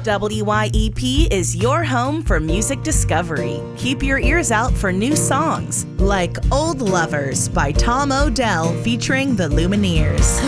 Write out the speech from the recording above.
WYEP is your home for music discovery. Keep your ears out for new songs like Old Lovers by Tom Odell featuring the Lumineers.